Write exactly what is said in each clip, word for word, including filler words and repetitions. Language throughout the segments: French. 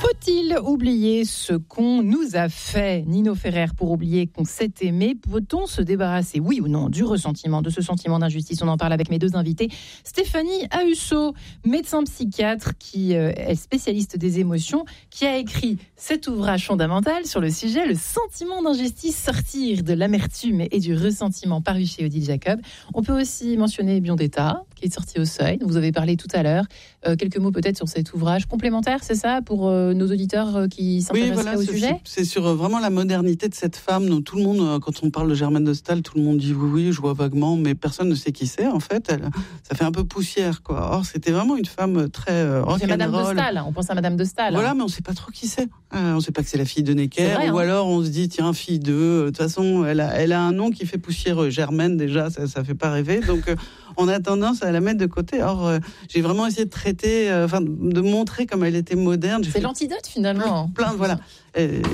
Faut-il oublier ce qu'on nous a fait, Nino Ferrer, pour oublier qu'on s'est aimé? Peut-on se débarrasser, oui ou non, du ressentiment, de ce sentiment d'injustice? On en parle avec mes deux invités. Stéphanie Ahusso, médecin psychiatre qui est spécialiste des émotions, qui a écrit cet ouvrage fondamental sur le sujet, Le sentiment d'injustice, sortir de l'amertume et du ressentiment, paru chez Odile Jacob. On peut aussi mentionner Biondetta, qui est sorti au Seuil, dont vous avez parlé tout à l'heure. Euh, quelques mots peut-être sur cet ouvrage complémentaire, c'est ça, pour euh, nos auditeurs qui s'intéressent oui, voilà, au c'est, sujet. C'est, c'est sur vraiment la modernité de cette femme. Donc, tout le monde, quand on parle de Germaine de Staël, tout le monde dit oui, oui, je vois vaguement, mais personne ne sait qui c'est. En fait, elle, ça fait un peu poussière, quoi. Or, c'était vraiment une femme très euh, rock'n'roll. C'est Madame de Staël. On pense à Madame de Staël. Voilà, mais on ne sait pas trop qui c'est. Euh, on ne sait pas que c'est la fille de Necker, vrai, ou hein. alors on se dit tiens, fille de. De toute façon, elle a, elle a un nom qui fait poussière. Germaine, déjà, ça, ça fait pas rêver. Donc, euh, on a tendance à la mettre de côté. Or, euh, j'ai vraiment essayé de traiter, enfin, euh, de montrer comme elle était moderne. J'ai c'est l'antidote finalement. Plein, plein voilà. Et,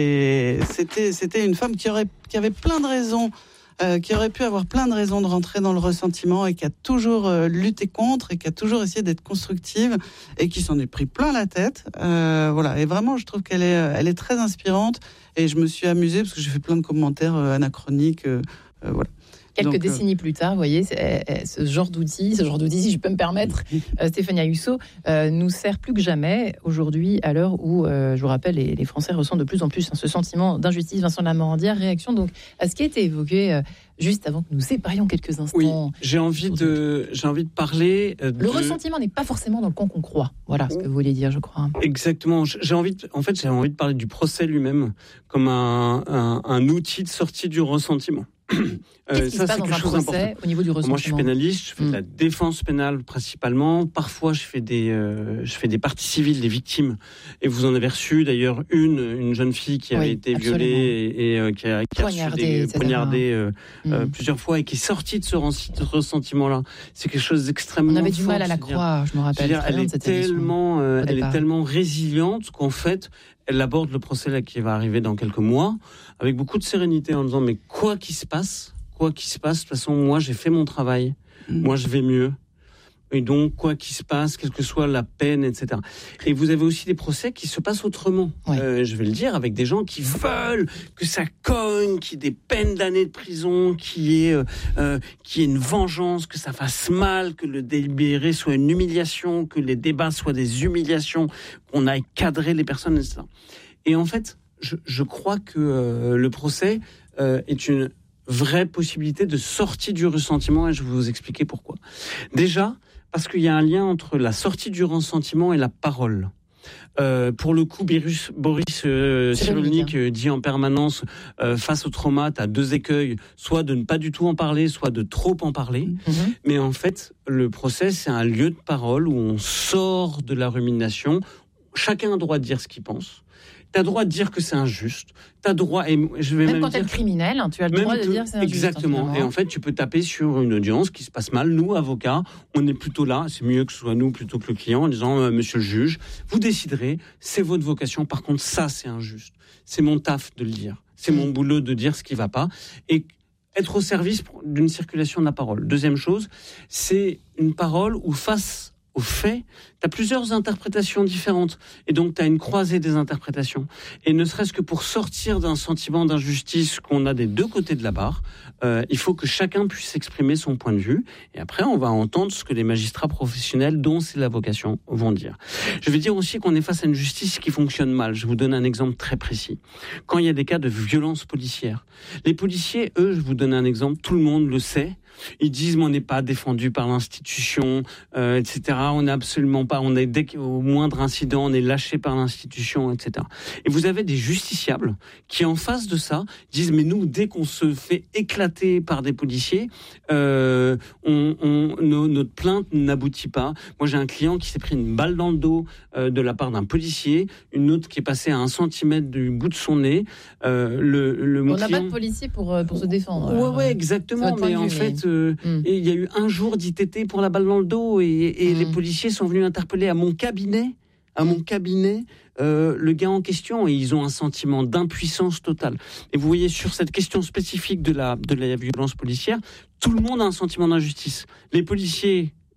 et c'était, c'était une femme qui aurait, qui avait plein de raisons, euh, qui aurait pu avoir plein de raisons de rentrer dans le ressentiment et qui a toujours euh, lutté contre et qui a toujours essayé d'être constructive et qui s'en est pris plein la tête. Euh, voilà. Et vraiment, je trouve qu'elle est, elle est très inspirante et je me suis amusée parce que j'ai fait plein de commentaires euh, anachroniques. Euh, euh, voilà. Quelques Donc, décennies euh... plus tard, vous voyez, ce genre d'outil, ce genre d'outil, si je peux me permettre, euh, Stéphanie Ahusso, euh, nous sert plus que jamais aujourd'hui, à l'heure où, euh, je vous rappelle, les, les Français ressentent de plus en plus hein, ce sentiment d'injustice. Vincent Lamorandière, réaction donc à ce qui a été évoqué euh, juste avant que nous séparions quelques instants. Oui, j'ai envie de, j'ai envie de parler. De... Le ressentiment n'est pas forcément dans le camp qu'on croit. Voilà ce que vous voulez dire, je crois. Exactement. J'ai envie, de, en fait, j'ai envie de parler du procès lui-même comme un, un, un outil de sortie du ressentiment. Qu'est-ce qui euh, ça, se passe c'est quelque chose d'important au niveau du ressentiment? Moi, je suis pénaliste, je fais mmh. de la défense pénale principalement. Parfois, je fais des, euh, je fais des parties civiles des victimes. Et vous en avez reçu d'ailleurs une, une jeune fille qui avait oui, été absolument. violée et, et euh, qui a, qui a reçu des poignardés euh, mmh. euh, plusieurs fois et qui est sortie de ce, ce ressentiment-là. C'est quelque chose d'extrêmement. On avait du fort, mal à la croire, je me rappelle. Dire, elle est tellement, euh, elle est tellement résiliente qu'en fait. Elle aborde le procès là, qui va arriver dans quelques mois avec beaucoup de sérénité en disant mais quoi qu'il se passe, quoi qu'il se passe, de toute façon moi j'ai fait mon travail, mmh. moi je vais mieux. Et donc, quoi qu'il se passe, quelle que soit la peine, et cetera. Et vous avez aussi des procès qui se passent autrement. Oui. Euh, je vais le dire, avec des gens qui veulent que ça cogne, qu'il y ait des peines d'années de prison, qu'il y ait, euh, qu'il y ait une vengeance, que ça fasse mal, que le délibéré soit une humiliation, que les débats soient des humiliations, qu'on aille cadrer les personnes, et cetera. Et en fait, je, je crois que euh, le procès euh, est une vraie possibilité de sortie du ressentiment, et je vais vous expliquer pourquoi. Déjà, parce qu'il y a un lien entre la sortie du ressentiment et la parole. Euh, pour le coup, Boris, Boris euh, Cyrulnik hein. dit en permanence, euh, face au trauma, tu as deux écueils, soit de ne pas du tout en parler, soit de trop en parler. Mm-hmm. Mais en fait, le procès, c'est un lieu de parole où on sort de la rumination. Chacun a le droit de dire ce qu'il pense. Tu as le droit de dire que c'est injuste. Tu as droit, et je vais même, même quand tu es le criminel, hein, tu as le droit de dire que c'est injuste. Exactement. Et en fait, tu peux taper sur une audience qui se passe mal. Nous, avocats, on est plutôt là. C'est mieux que ce soit nous plutôt que le client en disant euh, monsieur le juge, vous déciderez, c'est votre vocation. Par contre, ça, c'est injuste. C'est mon taf de le dire. C'est mmh. mon boulot de dire ce qui ne va pas. Et être au service d'une circulation de la parole. Deuxième chose, c'est une parole où face au fait, tu as plusieurs interprétations différentes. Et donc, tu as une croisée des interprétations. Et ne serait-ce que pour sortir d'un sentiment d'injustice qu'on a des deux côtés de la barre, euh, il faut que chacun puisse exprimer son point de vue. Et après, on va entendre ce que les magistrats professionnels, dont c'est la vocation, vont dire. Je vais dire aussi qu'on est face à une justice qui fonctionne mal. Je vous donne un exemple très précis. Quand il y a des cas de violence policière, les policiers, eux, je vous donne un exemple, tout le monde le sait, ils disent mais on n'est pas défendu par l'institution, euh, et cetera. On n'est absolument pas, on est dès qu'au moindre incident, on est lâché par l'institution, et cetera. Et vous avez des justiciables qui, en face de ça, disent mais nous, dès qu'on se fait éclater par des policiers, euh, on, on, nos, notre plainte n'aboutit pas. Moi, j'ai un client qui s'est pris une balle dans le dos euh, de la part d'un policier, une autre qui est passée à un centimètre du bout de son nez. Euh, le, le, on n'a client... pas de policier pour pour se défendre. Ouais, ouais, exactement. Mais en fait. Euh, mm. Et il y a eu un jour d'I T T pour la balle dans le dos et, et mm. les policiers sont venus interpeller à mon cabinet, à mon cabinet, euh, le gars en question et ils ont un sentiment d'impuissance totale. Et vous voyez sur cette question spécifique de la de la violence policière, tout le monde a un sentiment d'injustice. Les policiers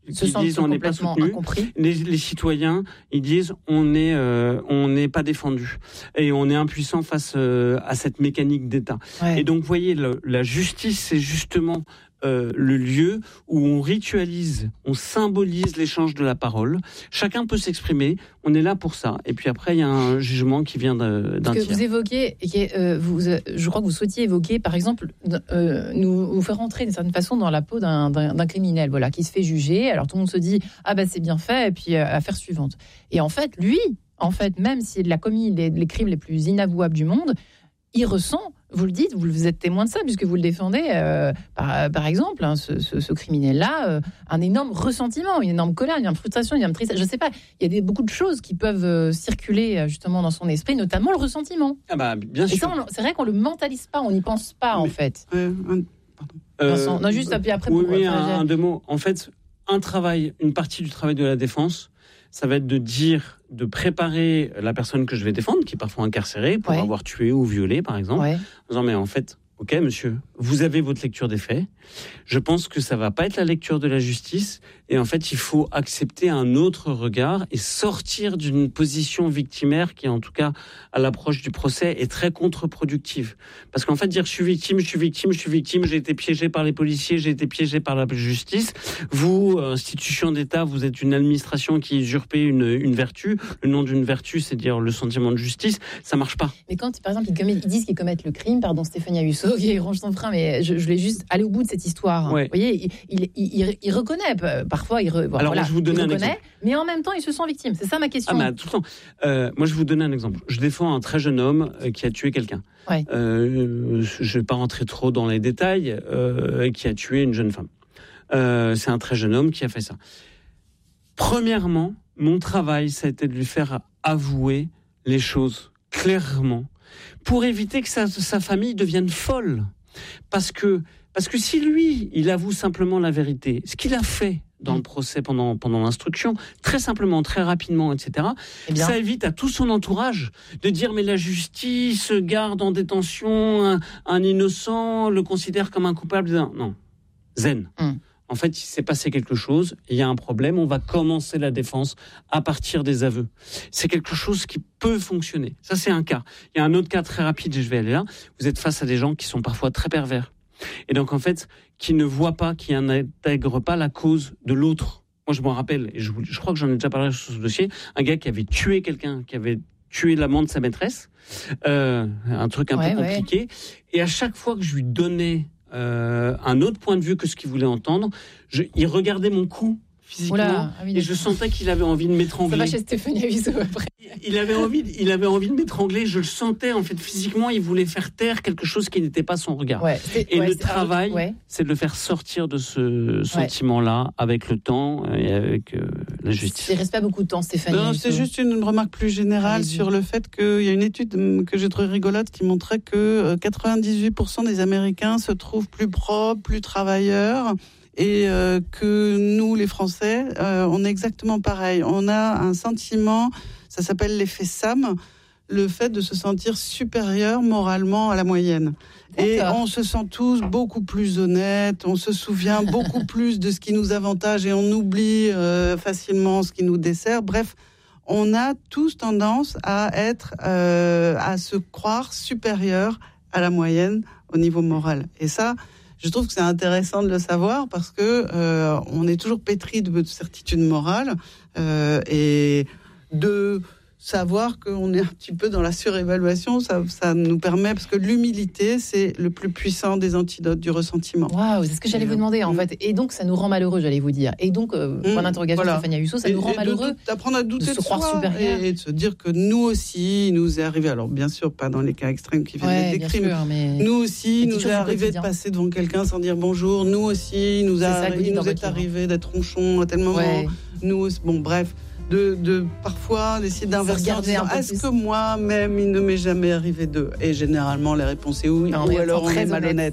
Se qui sentent disent on n'est pas complètement soutenu. incompris. Les, les citoyens, ils disent on est, euh, on n'est pas défendu et on est impuissant face euh, à cette mécanique d'État. Ouais. Et donc, vous voyez, le, la justice, c'est justement euh, le lieu où on ritualise, on symbolise l'échange de la parole. Chacun peut s'exprimer. On est là pour ça. Et puis après, il y a un jugement qui vient de, d'un Ce que tiers. vous évoquez, et qui est, euh, vous, je crois que vous souhaitiez évoquer, par exemple, euh, nous, nous faire entrer d'une certaine façon dans la peau d'un, d'un, d'un criminel, voilà, qui se fait juger. Alors tout le monde se dit ah ben c'est bien fait, et puis euh, affaire suivante. Et en fait, lui, en fait, même s'il a commis les, les crimes les plus inavouables du monde, il ressent, vous le dites, vous êtes témoin de ça, puisque vous le défendez, euh, par, par exemple, hein, ce, ce, ce criminel-là, euh, un énorme ressentiment, une énorme colère, une énorme frustration, une énorme tristesse. Je ne sais pas, il y a des, beaucoup de choses qui peuvent euh, circuler euh, justement dans son esprit, notamment le ressentiment. Ah bah, bien Et sûr. ça, on- c'est vrai qu'on ne le mentalise pas, on n'y pense pas, en Mais- fait. Euh, un- Vincent, non, juste après, après oui, pour- oui, pour- un, un deux mots. En fait, un travail, une partie du travail de la défense, ça va être de dire, de préparer la personne que je vais défendre, qui est parfois incarcérée pour Ouais. avoir tué ou violé, par exemple, Ouais. en disant mais en fait, ok, monsieur, vous avez votre lecture des faits. Je pense que ça va pas être la lecture de la justice. Et en fait, il faut accepter un autre regard et sortir d'une position victimaire qui, en tout cas, à l'approche du procès, est très contre-productive. Parce qu'en fait, dire je suis victime, je suis victime, je suis victime, j'ai été piégé par les policiers, j'ai été piégé par la justice. Vous, institution d'État, vous êtes une administration qui usurpait une, une vertu. Le nom d'une vertu, c'est dire le sentiment de justice. Ça marche pas. Mais quand, par exemple, ils, commettent- ils disent qu'ils commettent le crime, pardon, Stéphanie Ayuso, qui range son frein, mais je, je voulais juste aller au bout de cette histoire. Ouais. Vous voyez, il, il, il, il reconnaît, euh, parfois, il, re, Alors, voilà, moi, je vous donne il un reconnaît, exemple. mais en même temps, il se sent victime. C'est ça ma question. Ah, bah, tout le temps. Euh, moi, je vais vous donner un exemple. Je défends un très jeune homme euh, qui a tué quelqu'un. Ouais. Euh, je ne vais pas rentrer trop dans les détails, euh, qui a tué une jeune femme. Euh, c'est un très jeune homme qui a fait ça. Premièrement, mon travail, ça a été de lui faire avouer les choses clairement pour éviter que sa, sa famille devienne folle. Parce que, parce que si lui, il avoue simplement la vérité, ce qu'il a fait dans le procès pendant, pendant l'instruction, très simplement, très rapidement, et cetera, Eh bien, ça évite à tout son entourage de dire mais la justice garde en détention un, un innocent, le considère comme un coupable. Non, zen. Mm. En fait, il s'est passé quelque chose, il y a un problème, on va commencer la défense à partir des aveux. C'est quelque chose qui peut fonctionner. Ça, c'est un cas. Il y a un autre cas très rapide, et je vais aller là. Vous êtes face à des gens qui sont parfois très pervers. Et donc, en fait, qui ne voient pas, qui n'intègrent pas la cause de l'autre. Moi, je me rappelle, et je, vous- je crois que j'en ai déjà parlé sur ce dossier, un gars qui avait tué quelqu'un, qui avait tué l'amant de sa maîtresse, euh, un truc un Ouais, peu ouais. compliqué. Et à chaque fois que je lui donnais euh, un autre point de vue que ce qu'il voulait entendre, je, il regardait mon cou physiquement, Oula, ah oui, et je d'accord. sentais qu'il avait envie de ça m'étrangler. va chez Stéphanie Ayuso après. Il avait envie, de- il avait envie de m'étrangler. Je le sentais en fait physiquement. Il voulait faire taire quelque chose qui n'était pas son regard. Ouais, c'est- Et ouais, le c'est- travail, ouais. c'est de le faire sortir de ce sentiment-là avec le temps et avec euh, la Il justice. ne reste pas beaucoup de temps, Stéphanie. Non, Ayuso. c'est juste une remarque plus générale Allez-y. sur le fait qu'il y a une étude hum, que j'ai trouvée rigolote qui montrait que euh, quatre-vingt-dix-huit pour cent des Américains se trouvent plus propres, plus travailleurs, et euh, que nous, les Français, euh, on est exactement pareil. On a un sentiment, ça s'appelle l'effet Sam, le fait de se sentir supérieur moralement à la moyenne. Et D'accord. on se sent tous beaucoup plus honnêtes, on se souvient beaucoup plus de ce qui nous avantage et on oublie euh, facilement ce qui nous dessert. Bref, on a tous tendance à être, euh, à se croire supérieur à la moyenne au niveau moral. Et ça, je trouve que c'est intéressant de le savoir parce que euh, on est toujours pétri de certitude morale euh, et de savoir qu'on est un petit peu dans la surévaluation, ça, ça nous permet, parce que l'humilité, c'est le plus puissant des antidotes du ressentiment. Waouh, c'est ce que j'allais vous demander en Mm. fait. Et donc, ça nous rend malheureux, j'allais vous dire. Et donc, euh, point Mm, d'interrogation, voilà. Stéphanie Ayuso, ça Et- nous rend et de malheureux. doute- d'apprendre à douter de de, se croire soi supérieur. et, et de se dire que nous aussi, il nous est arrivé, alors bien sûr pas dans les cas extrêmes qui viennent Ouais, d'être bien décrits, sûr, mais nous aussi, Des il petites nous choses est du arrivé de quotidien. passer devant quelqu'un sans dire bonjour. Nous aussi, il nous, C'est a, ça que vous dites il dans nous est votre livre. arrivé d'être ronchon à tel moment. ouais. Nous aussi, bon, bref, de, de parfois d'essayer d'inverser en regarder un disant peu est-ce plus. que moi-même il ne m'est jamais arrivé d'eux? Et généralement, la réponse est oui, Non, ou mais alors on très est honnête. malhonnête.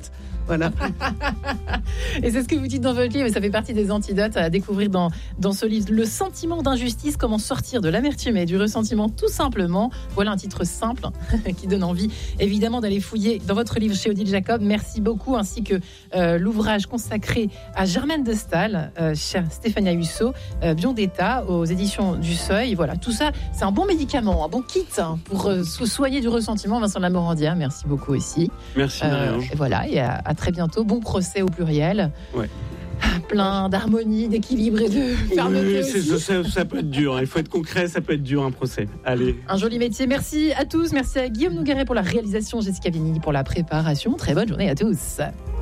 Voilà. Et c'est ce que vous dites dans votre livre, et ça fait partie des antidotes à découvrir dans, dans ce livre. Le sentiment d'injustice, comment sortir de l'amertume et du ressentiment tout simplement. Voilà un titre simple qui donne envie évidemment d'aller fouiller dans votre livre chez Odile Jacob. Merci beaucoup, ainsi que euh, l'ouvrage consacré à Germaine de Staël, euh, chère Stéphanie Husseau, euh, Bion d'État aux éditions du Seuil. Voilà, tout ça, c'est un bon médicament, un bon kit hein, pour euh, se soigner du ressentiment. Vincent de la Morandière, merci beaucoup aussi. Merci Euh, Marie-Ange. et voilà, et à, à très bientôt. Bon procès au pluriel. Ouais. Plein d'harmonie, d'équilibre et de fermeté. Oui, c'est- aussi. ça, ça peut être dur. Il faut être concret, ça peut être dur un procès. Allez. Un joli métier. Merci à tous. Merci à Guillaume Nougaret pour la réalisation, Jessica Vigny pour la préparation. Très bonne journée à tous.